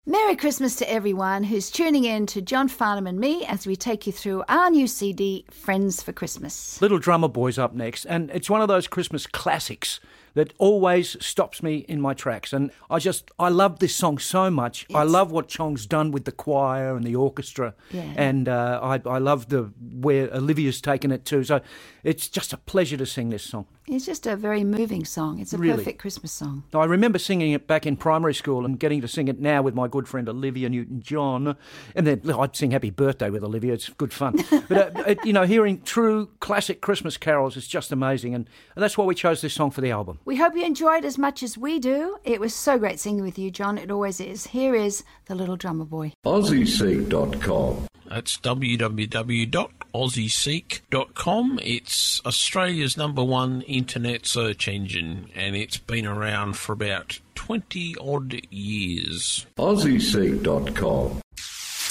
Merry Christmas to everyone who's tuning in to John Farnham and me as we take you through our new CD, Friends for Christmas. Little Drummer Boy's up next, and it's one of those Christmas classics that always stops me in my tracks. And I love this song so much. I love what Chong's done with the choir and the orchestra, and I love where Olivia's taken it to. So it's just a pleasure to sing this song. It's just a very moving song. It's a perfect Christmas song. I remember singing it back in primary school and getting to sing it now with my good friend Olivia Newton-John. And then I'd sing Happy Birthday with Olivia. It's good fun. But, hearing true classic Christmas carols is just amazing. And that's why we chose this song for the album. We hope you enjoyed as much as we do. It was so great singing with you, John. It always is. Here is The Little Drummer Boy. AussieSeek.com. That's www.aussieseek.com. It's Australia's #1 internet search engine, and it's been around for about 20-odd years. AussieSeek.com.